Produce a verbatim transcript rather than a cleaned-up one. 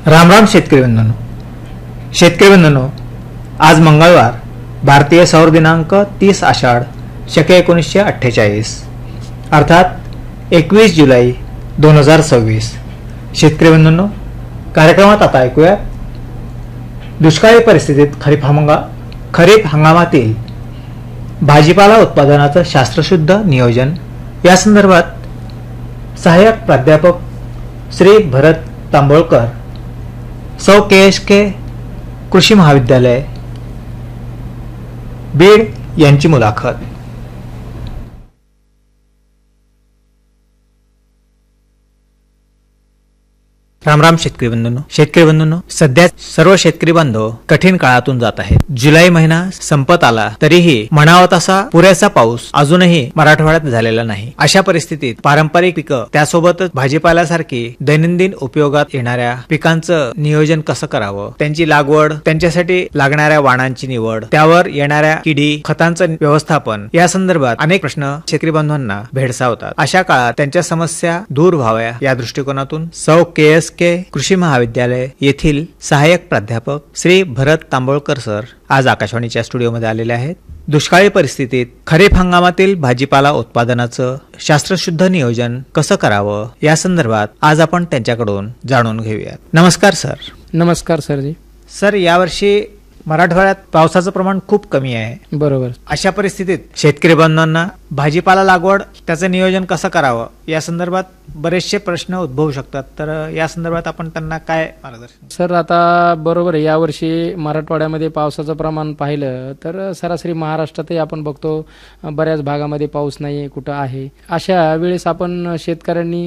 राम राम शेतकरी बंधूंनो शेतकरी बंधूंनो आज मंगळवार भारतीय सौर दिनांक तीस आषाढ शके एकोणीसशे अठ्ठेचाळीस अर्थात एकवीस जुलै दोन हजार सव्वीस. शेतकरी बंधूंनो, कार्यक्रमात आता ऐकूया दुष्काळी परिस्थितीत खरीप हंगा खरीप हंगामातील भाजीपाला उत्पादनाचं शास्त्रशुद्ध नियोजन या संदर्भात सहाय्यक प्राध्यापक श्री भरत तांबोळकर, सौ के एस के कृषी महाविद्यालय बीड यांची मुलाखत. राम राम शेतकरी बंधूंनो शेतकरी बंधूंनो सध्या सर्व शेतकरी बांधव कठीण काळातून जात आहेत. जुलै महिना संपत आला तरीही म्हणावा तसा पुरेसा पाऊस अजूनही मराठवाड्यात झालेला नाही. अशा परिस्थितीत पारंपरिक पिकं त्यासोबतच भाजीपाल्यासारखी दैनंदिन उपयोगात येणाऱ्या पिकांचं नियोजन कसं करावं, त्यांची लागवड, त्यांच्यासाठी लागणाऱ्या वाणांची निवड, त्यावर येणाऱ्या किडी, खतांचं व्यवस्थापन या संदर्भात अनेक प्रश्न शेतकरी बांधवांना भेडसावतात. अशा काळात त्यांच्या समस्या दूर व्हाव्या या दृष्टिकोनातून सौ के एस के कृषी महाविद्यालय येथील सहाय्यक प्राध्यापक श्री भरत तांबोळकर सर आज आकाशवाणीच्या स्टुडिओमध्ये आलेले आहेत. दुष्काळी परिस्थितीत खरीप हंगामातील भाजीपाला उत्पादनाचं शास्त्रशुद्ध नियोजन कसं करावं या संदर्भात आज आपण त्यांच्याकडून जाणून घेऊयात. नमस्कार सर. नमस्कार सरजी. सर, यावर्षी मराठवाड्यात पावसाचं प्रमाण खूप कमी आहे. बरोबर. अशा परिस्थितीत शेतकरी बांधवांना भाजीपाला लागवड त्याचं नियोजन कसं करावं या संदर्भात बरेचसे प्रश्न उद्भवू शकतात. तर या संदर्भात आपण त्यांना काय मार्गदर्शन? सर, आता बरोबर आहे, यावर्षी मराठवाड्यामध्ये पावसाचं प्रमाण पाहिलं तर सरासरी महाराष्ट्रातही आपण बघतो बऱ्याच भागामध्ये पाऊस नाही, कुठं आहे. अशा वेळेस आपण शेतकऱ्यांनी